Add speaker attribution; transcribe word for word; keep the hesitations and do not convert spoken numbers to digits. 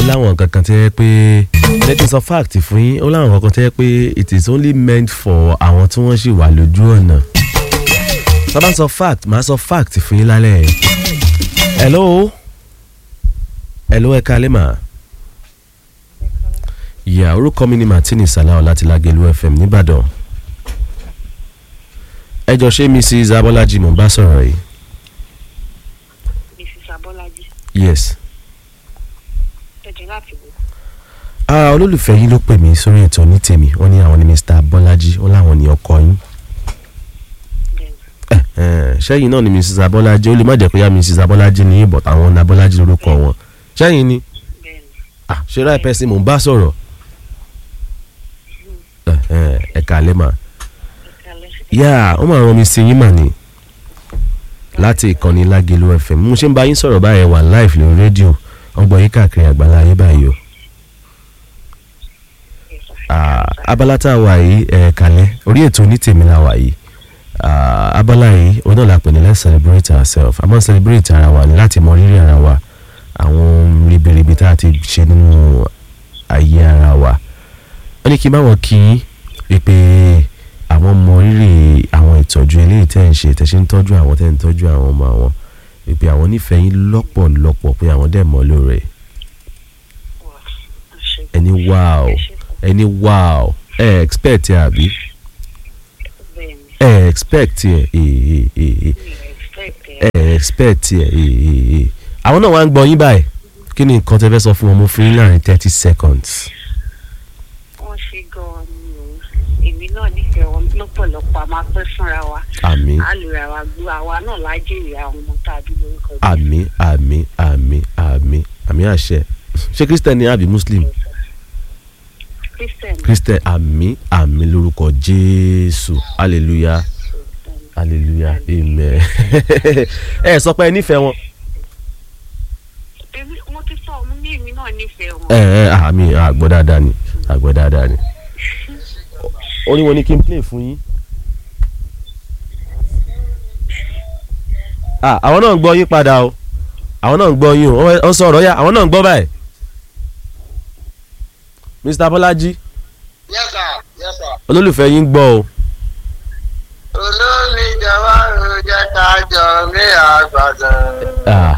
Speaker 1: láwọn kankan tẹ́ pé ẹ kí n sọ fact fún yín ó láwọn kankan tẹ́ pé it is only meant for àwọn tí wọ́n sì wà lójú ọ̀nà. Tá bá ń sọ fact màá sọ fact fún yín lálẹ́. Hello hello ẹ kálẹ́ mà. ìyá orúkọ mi ni Martini Salau láti Lágẹ̀lú F M nìbàdàn. ẹ jọ ṣé Missus Abọ́lájí mo bá sọ̀rọ̀ yìí.
Speaker 2: Missus Abọ́lájí.
Speaker 1: Yes.
Speaker 2: Ẹ̀jẹ̀ láti wò.
Speaker 1: Ah, olólùfẹ́ yín ló pè mí sórí ètò ní tèmi wọ́n ní àwọn ní Mister Abọ́lájí wọ́n láwọn ní ọkọ yín. Ṣẹ́yìn náà ni Missus Abọ́lájí ó lè má jẹ́ pé yá Missus Abọ́lájí ní but àwọn ní Abọ́lájí lórúkọ wọn. Ṣẹ́yìn ni ah ṣe ráì pẹ́sì mò ń bá sọ̀rọ̀. Ẹ kálẹ́ mà. yá ó máa rán mi sí yín mà ní láti ìkànnì Lágẹ̀lú F M mo ṣe ń bá yín sọ̀rọ̀ báyẹn wà live lórí rédíò ọgbọ̀n yín káàkiri àgbàlá ayé báyìí o. Abala tá a wà yìí ẹ̀ kálẹ́ orí ètò onítèmi la wà yìí. Uh, abala yìí òun náà la pè ní let's celebrate ourselves a máa celebrate ara wa ní láti mọ rírì ara wa àwọn ribiribi tá a ti ṣe nínú ayé ara wa wọ́n ní kí n bá wọn kí i pé àwọn mọ rírì àwọn ìtọ́jú eléyìí tẹ́ ń ṣe tẹ́ ṣe ń tọ́jú àwọn tẹ́ ń tọ́jú àwọn ọmọ àwọn pé àwọn nífẹ̀ẹ́ yín lọ́pọ̀lọpọ̀ pé àwọn dẹ̀ mọ́ lóore ẹni wow ẹni wow ẹ expect ẹ àbí ẹ expect ẹ ẹ ẹ ẹ expect ẹ ẹ ẹ àwọn náà wá ń gbọ́ yín báyìí kí ni nǹkan tẹ́ fẹ́ sọ fún wọn mo fún yín láàrin thirty seconds.
Speaker 2: wọ́n ṣe gan-an ni o èmi náà nífẹ̀ẹ́ wọn lọ́pọ̀lọpọ̀ a máa pẹ́ fúnra wa.
Speaker 1: àmín.
Speaker 2: a lè ra wa gbọ́ àwa náà lájèrè àwọn ọmọ tàbí lórúkọ.
Speaker 1: àmín àmín àmín àmín àmín àṣẹ ṣé Christian ni àbí Muslim.
Speaker 2: Christian.
Speaker 1: Christian àmín àmín lórúkọ Jésù hallelujah hallelujah amen. ẹ sọ pé ẹ nífẹ̀ẹ́ wọn.
Speaker 2: èmi mo ti sọ ọmọ mi èmi náà nífẹ̀ẹ́ wọn.
Speaker 1: ẹ ẹ àmì àgbọ̀ dáadáa ni àgbọ̀ dáadáa ni. ó ní wọn ní kí n play fún yín. ah àwọn náà ń gbọ́ yín padà o àwọn náà ń gbọ́ yín o wọ́n sọ̀rọ̀ yá àwọn náà ń gbọ́ báyìí. Mister Abọ́lájí.
Speaker 3: Yes sir, yes sir.
Speaker 1: olólùfẹ́ yín gbọ́ o.
Speaker 3: olómi jọba ló jẹ́ ká jọ ní àgbàdo.
Speaker 1: ah